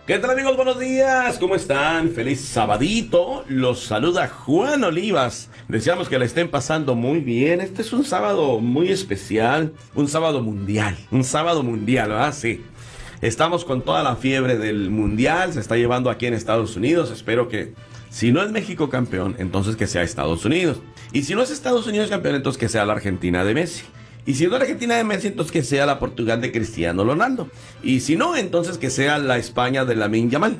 ¿Qué tal, amigos? Buenos días, ¿cómo están? Feliz sabadito, los saluda Juan Olivas. Deseamos que la estén pasando muy bien. Este es un sábado muy especial, un sábado mundial, ¿verdad? Sí. Estamos con toda la fiebre del mundial, se está llevando aquí en Estados Unidos. Espero que, si no es México campeón, entonces que sea Estados Unidos. Y si no es Estados Unidos campeón, entonces que sea la Argentina de Messi. Y si no la Argentina de Messi, entonces que sea la Portugal de Cristiano Ronaldo. Y si no, entonces que sea la España de Lamine Yamal.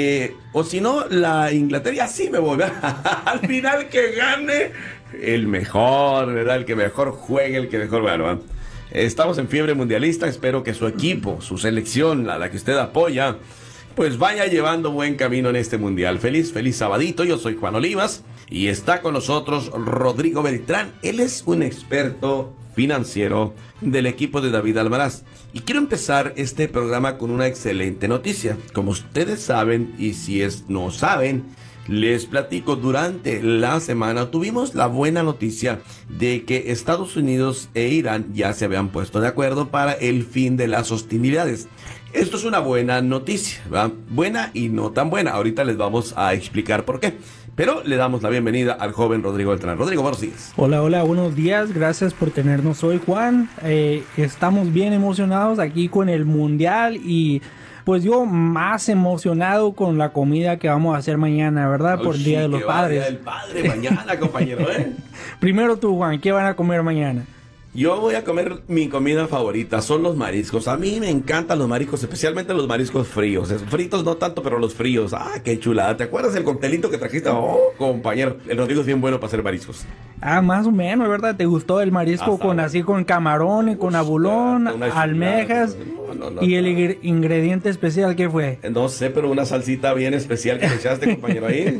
O si no, la Inglaterra, así me voy, ¿verdad? Al final que gane el mejor, ¿verdad? El que mejor juegue, el que mejor, bueno, ¿verdad? Estamos en fiebre mundialista, espero que su equipo, su selección, la que usted apoya, pues vaya llevando buen camino en este mundial. Feliz sabadito, yo soy Juan Olivas y está con nosotros Rodrigo Beltrán. Él es un experto financiero del equipo de David Almaraz. Y quiero empezar este programa con una excelente noticia. Como ustedes saben, y si no saben, les platico, durante la semana tuvimos la buena noticia de que Estados Unidos e Irán ya se habían puesto de acuerdo para el fin de las hostilidades. Esto es una buena noticia, ¿verdad? Buena y no tan buena. Ahorita les vamos a explicar por qué. Pero le damos la bienvenida al joven Rodrigo Beltrán. Rodrigo, buenos días. Hola, buenos días. Gracias por tenernos hoy, Juan. Estamos bien emocionados aquí con el Mundial y pues yo más emocionado con la comida que vamos a hacer mañana, ¿verdad? Por Día de los Padres. Día del Padre mañana, compañero, ¿eh? Primero tú, Juan, ¿qué van a comer mañana? Yo voy a comer mi comida favorita, son los mariscos. A mí me encantan los mariscos, especialmente los mariscos fríos. Fritos no tanto, pero los fríos. ¡Ah, qué chulada! ¿Te acuerdas del coctelito que trajiste? Oh, compañero, el Rodrigo es bien bueno para hacer mariscos. Ah, más o menos, ¿verdad? ¿Te gustó el marisco con camarón y con abulón, almejas? No, ¿y el ingrediente especial qué fue? No sé, pero una salsita bien especial que le echaste, compañero, ahí.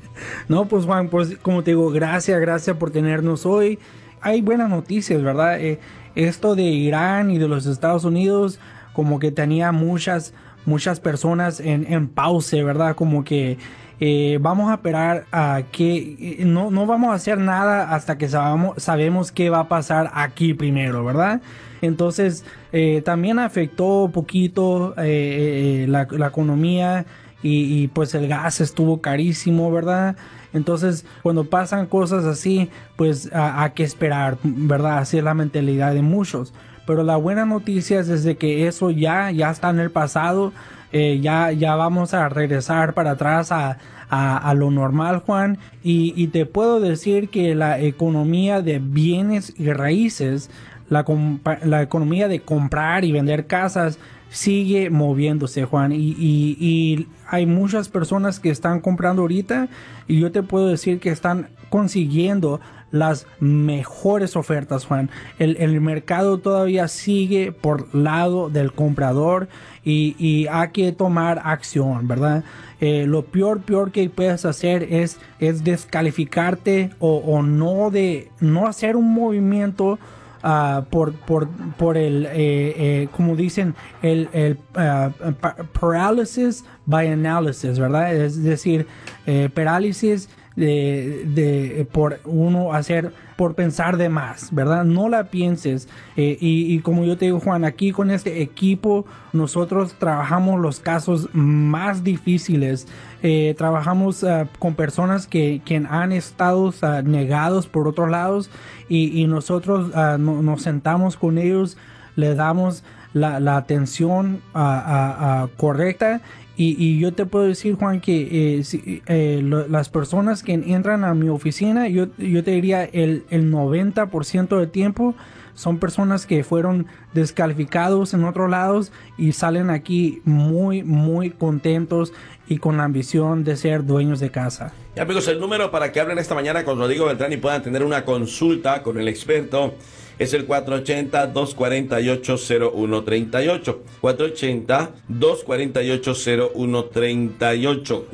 No, pues Juan, pues como te digo, gracias por tenernos hoy. Hay buenas noticias, ¿verdad? Esto de Irán y de los Estados Unidos como que tenía muchas personas en pausa, ¿verdad? Como que vamos a esperar a que no vamos a hacer nada hasta que sabemos qué va a pasar aquí primero, ¿verdad? Entonces también afectó un poquito la economía y pues el gas estuvo carísimo, ¿verdad? Entonces, cuando pasan cosas así, pues hay que esperar, ¿verdad? Así es la mentalidad de muchos. Pero la buena noticia es desde que eso ya está en el pasado, ya vamos a regresar para atrás a lo normal, Juan. Y te puedo decir que la economía de bienes y raíces, la economía de comprar y vender casas, sigue moviéndose, Juan, y hay muchas personas que están comprando ahorita y yo te puedo decir que están consiguiendo las mejores ofertas, Juan. El mercado todavía sigue por lado del comprador y hay que tomar acción, ¿verdad? Lo peor que puedes hacer es descalificarte o no hacer un movimiento por el como dicen el paralysis by analysis, ¿verdad? Es decir, parálisis por pensar de más, ¿verdad? No la pienses. Y como yo te digo, Juan, aquí con este equipo nosotros trabajamos los casos más difíciles. Trabajamos con personas que han estado negados por otros lados y nosotros nos sentamos con ellos, le damos la atención correcta. Y yo te puedo decir, Juan, que las personas que entran a mi oficina, yo te diría el 90% del tiempo son personas que fueron descalificados en otros lados y salen aquí muy contentos y con la ambición de ser dueños de casa. Y amigos, el número para que hablen esta mañana con Rodrigo Beltrán y puedan tener una consulta con el experto es el 480-248-0138. 480-248-0138.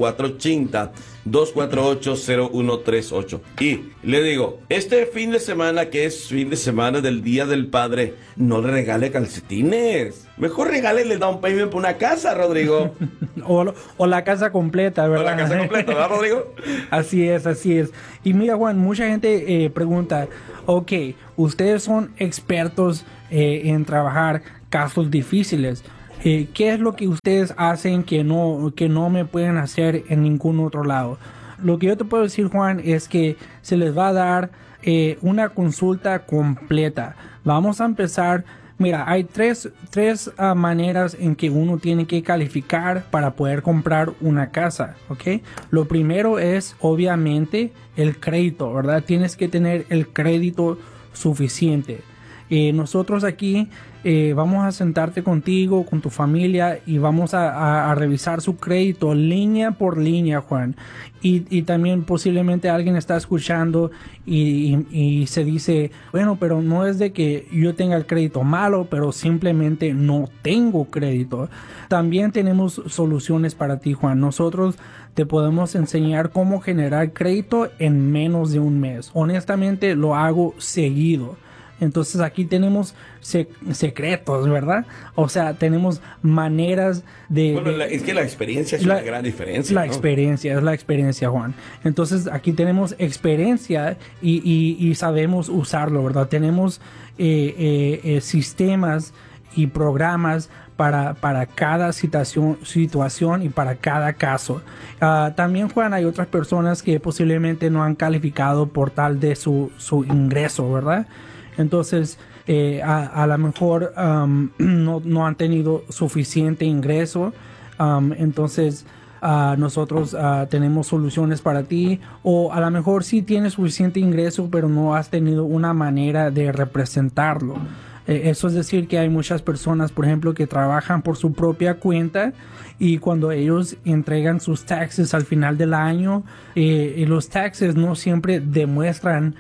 480-248-0138. Y le digo, este fin de semana, que es fin de semana del Día del Padre, no le regale calcetines. Mejor regálele down payment por una casa, Rodrigo. o la casa completa, ¿verdad? O la casa completa, ¿verdad, Rodrigo? Así es. Y mira, Juan, mucha gente pregunta, ok, ustedes son expertos en trabajar casos difíciles. ¿Qué es lo que ustedes hacen que no me pueden hacer en ningún otro lado? Lo que yo te puedo decir, Juan, es que se les va a dar una consulta completa. Vamos a empezar. Mira, hay tres maneras en que uno tiene que calificar para poder comprar una casa, ¿ok? Lo primero es, obviamente, el crédito, ¿verdad? Tienes que tener el crédito suficiente. Nosotros aquí vamos a sentarte contigo, con tu familia, y vamos a revisar su crédito línea por línea, Juan. Y también posiblemente alguien está escuchando y se dice, bueno, pero no es de que yo tenga el crédito malo, pero simplemente no tengo crédito. También tenemos soluciones para ti, Juan. Nosotros te podemos enseñar cómo generar crédito en menos de un mes. Honestamente, lo hago seguido. Entonces aquí tenemos secretos, ¿verdad? O sea, tenemos maneras de... Bueno, es que la experiencia es una gran diferencia, La ¿no? experiencia, es la experiencia, Juan. Entonces aquí tenemos experiencia y sabemos usarlo, ¿verdad? Tenemos sistemas y programas para cada situación y para cada caso. También, Juan, hay otras personas que posiblemente no han calificado por tal de su ingreso, ¿verdad? Entonces, a lo mejor no han tenido suficiente ingreso. Entonces, nosotros tenemos soluciones para ti. O a lo mejor sí tienes suficiente ingreso, pero no has tenido una manera de representarlo. Eso es decir que hay muchas personas, por ejemplo, que trabajan por su propia cuenta, y cuando ellos entregan sus taxes al final del año, los taxes no siempre demuestran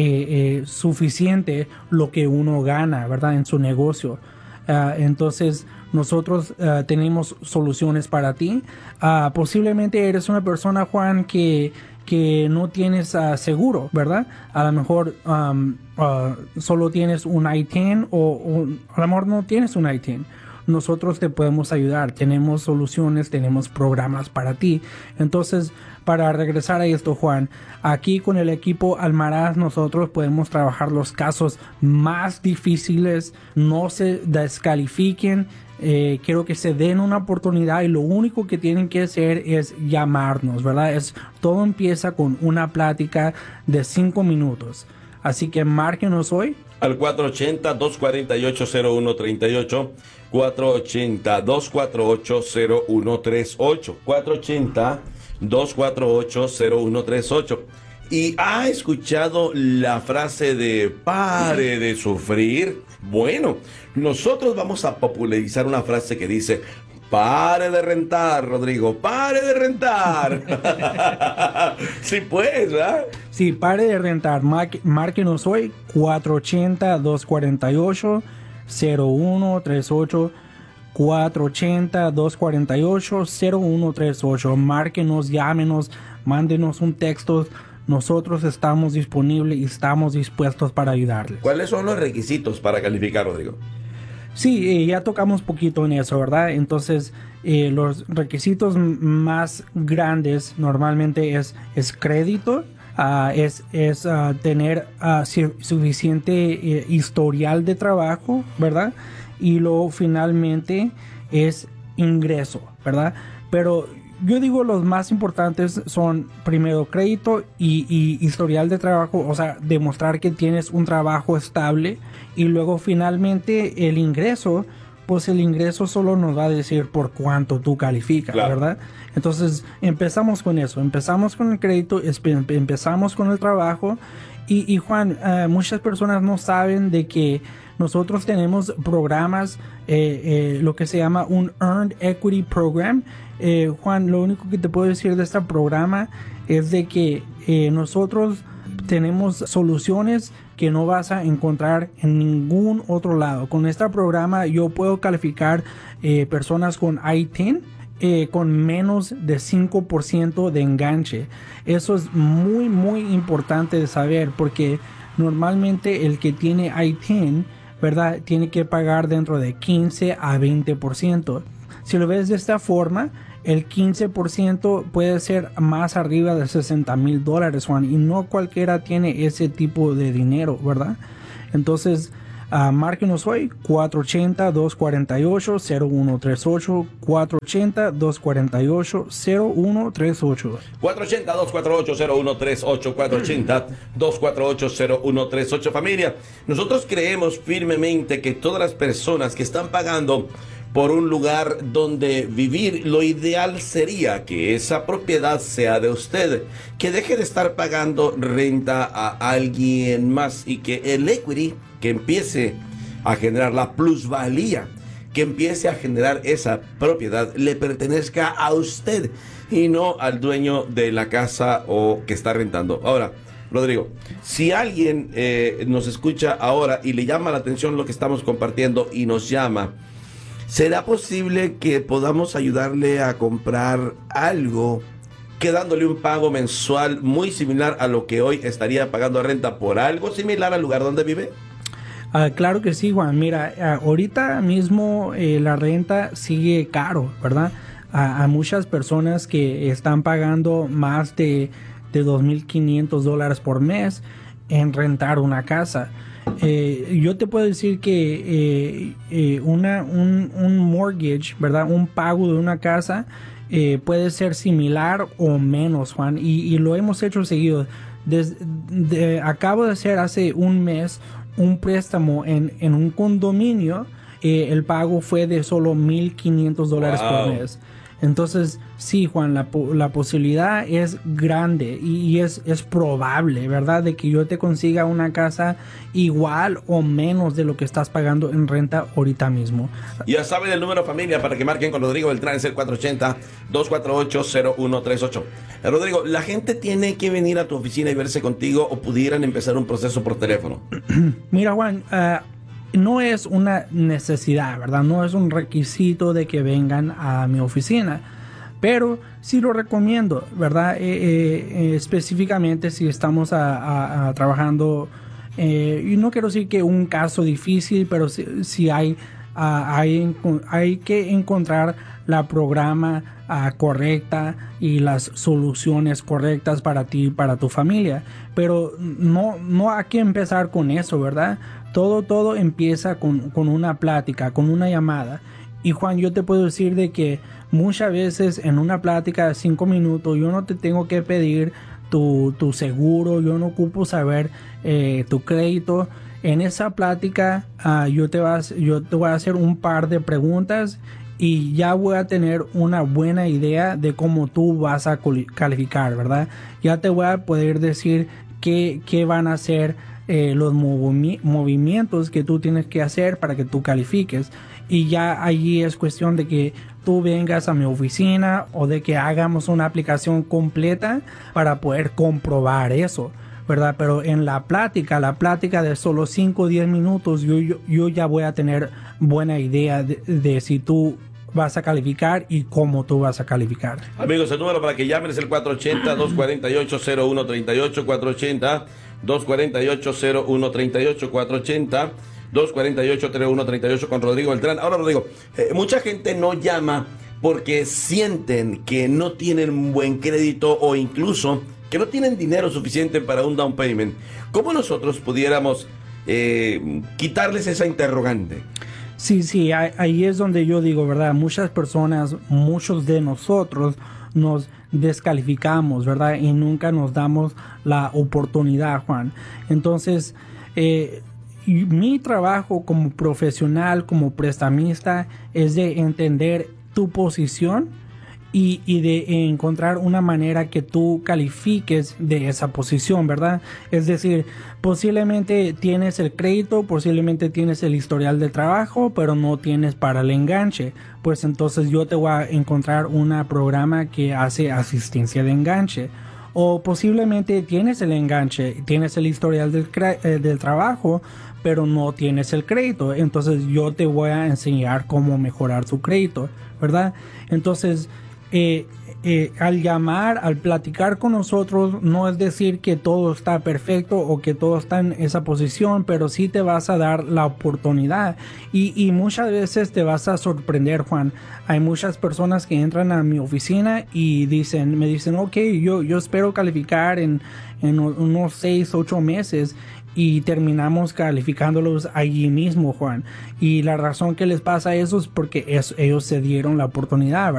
suficiente lo que uno gana, ¿verdad? En su negocio. Entonces nosotros tenemos soluciones para ti. Posiblemente eres una persona, Juan, que no tienes seguro, ¿verdad? A lo mejor solo tienes un I-10 o a lo mejor no tienes un I-10. Nosotros te podemos ayudar, tenemos soluciones, tenemos programas para ti. Entonces, para regresar a esto, Juan, aquí con el equipo Almaraz nosotros podemos trabajar los casos más difíciles, no se descalifiquen. Quiero que se den una oportunidad, y lo único que tienen que hacer es llamarnos, ¿verdad? Todo empieza con una plática de 5 minutos. Así que márquenos hoy al 480-248-0138, 480-248-0138, 480-248-0138. ¿Y ha escuchado la frase de pare de sufrir? Bueno, nosotros vamos a popularizar una frase que dice: pare de rentar, Rodrigo, pare de rentar. Sí, pues, ¿verdad? Sí, pare de rentar. Márquenos hoy 480-248-0138, 480-248-0138. Márquenos, llámenos, mándenos un texto. Nosotros estamos disponibles y estamos dispuestos para ayudarles. ¿Cuáles son los requisitos para calificar, Rodrigo? Sí, ya tocamos poquito en eso, ¿verdad? Entonces, los requisitos más grandes normalmente es crédito, es tener suficiente historial de trabajo, ¿verdad? Y luego finalmente es ingreso, ¿verdad? Pero yo digo los más importantes son primero crédito y historial de trabajo, o sea, demostrar que tienes un trabajo estable, y luego finalmente el ingreso. Pues el ingreso solo nos va a decir por cuánto tú calificas, claro, ¿verdad? Entonces empezamos con eso, empezamos con el crédito, empezamos con el trabajo. Y Juan, muchas personas no saben de que nosotros tenemos programas, lo que se llama un Earned Equity Program. Juan, lo único que te puedo decir de este programa es de que nosotros tenemos soluciones que no vas a encontrar en ningún otro lado. Con este programa yo puedo calificar personas con I-10 con menos de 5% de enganche. Eso es muy, muy importante de saber, porque normalmente el que tiene I-10, ¿verdad?, tiene que pagar dentro de 15 a 20%. Si lo ves de esta forma, el 15% puede ser más arriba de $60,000, Juan, y no cualquiera tiene ese tipo de dinero, ¿verdad? Entonces, Márquenos hoy 480-248-0138, 480-248-0138. 480-248-0138, 480-248-0138. Familia, nosotros creemos firmemente que todas las personas que están pagando por un lugar donde vivir, lo ideal sería que esa propiedad sea de usted, que deje de estar pagando renta a alguien más y que el equity, que empiece a generar la plusvalía, que empiece a generar esa propiedad, le pertenezca a usted y no al dueño de la casa o que está rentando. Ahora, Rodrigo, si alguien nos escucha ahora y le llama la atención lo que estamos compartiendo y nos llama, ¿será posible que podamos ayudarle a comprar algo quedándole un pago mensual muy similar a lo que hoy estaría pagando renta por algo similar al lugar donde vive? Claro que sí, Juan. Mira, ahorita mismo la renta sigue caro, ¿verdad? A muchas personas que están pagando más de $2,500 por mes en rentar una casa. Yo te puedo decir que un mortgage, ¿verdad? Un pago de una casa puede ser similar o menos, Juan, y lo hemos hecho seguido. Acabo de hacer hace un mes un préstamo en un condominio. El pago fue de solo $1,500 por mes. Entonces, sí, Juan, la posibilidad es grande y es probable, ¿verdad? De que yo te consiga una casa igual o menos de lo que estás pagando en renta ahorita mismo. Ya saben el número, familia, para que marquen con Rodrigo Beltrán, es el 480-248-0138. Rodrigo, ¿la gente tiene que venir a tu oficina y verse contigo o pudieran empezar un proceso por teléfono? Mira, Juan, no es una necesidad, ¿verdad? No es un requisito de que vengan a mi oficina, pero sí lo recomiendo, ¿verdad? Específicamente si estamos trabajando, y no quiero decir que un caso difícil, pero si hay que encontrar la programa correcta y las soluciones correctas para ti y para tu familia. Pero no hay que empezar con eso, ¿verdad? Todo empieza con una plática, con una llamada. Y Juan, yo te puedo decir de que muchas veces en una plática de 5 minutos yo no te tengo que pedir tu seguro, yo no ocupo saber tu crédito. En esa plática yo te voy a hacer un par de preguntas y ya voy a tener una buena idea de cómo tú vas a calificar, ¿verdad? Ya te voy a poder decir qué van a ser los movimientos que tú tienes que hacer para que tú califiques. Y ya allí es cuestión de que tú vengas a mi oficina o de que hagamos una aplicación completa para poder comprobar eso, ¿verdad? Pero en la plática de solo 5 o 10 minutos, yo ya voy a tener buena idea de si tú vas a calificar y cómo tú vas a calificar. Amigos, el número para que llamen es el 480-248-0138, 480-248-0138, 480-248-3138 con Rodrigo Beltrán. Ahora, Rodrigo, mucha gente no llama porque sienten que no tienen buen crédito o incluso que no tienen dinero suficiente para un down payment. ¿Cómo nosotros pudiéramos quitarles esa interrogante? Sí, ahí es donde yo digo, ¿verdad? Muchas personas, muchos de nosotros nos descalificamos, ¿verdad? Y nunca nos damos la oportunidad, Juan. Entonces, mi trabajo como profesional, como prestamista, es de entender tu posición y de encontrar una manera que tú califiques de esa posición, ¿verdad? Es decir, posiblemente tienes el crédito, posiblemente tienes el historial de trabajo, pero no tienes para el enganche. Pues entonces yo te voy a encontrar un programa que hace asistencia de enganche. O posiblemente tienes el enganche, tienes el historial del trabajo, pero no tienes el crédito. Entonces yo te voy a enseñar cómo mejorar tu crédito, ¿verdad? Entonces, al llamar, al platicar con nosotros, no es decir que todo está perfecto o que todo está en esa posición, pero sí te vas a dar la oportunidad y muchas veces te vas a sorprender, Juan. Hay muchas personas que entran a mi oficina y me dicen, ok, yo espero calificar en unos 6, 8 meses y terminamos calificándolos allí mismo, Juan. Y la razón que les pasa eso es porque ellos se dieron la oportunidad, ¿verdad?